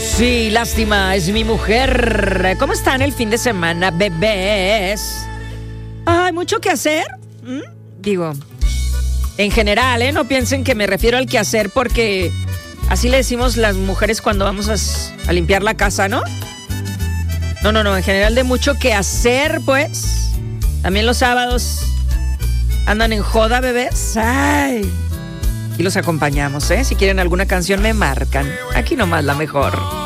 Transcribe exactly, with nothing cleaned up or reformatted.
Sí, lástima, es mi mujer. ¿Cómo están el fin de semana, bebés? ¿Hay mucho que hacer? ¿Mm? Digo, en general, ¿eh? No piensen que me refiero al quehacer porque así le decimos las mujeres cuando vamos a, a limpiar la casa, ¿no? No, no, no, en general de mucho que hacer, pues. También los sábados andan en joda, bebés. Ay. Y los acompañamos, ¿eh? Si quieren alguna canción me marcan. Aquí nomás la mejor.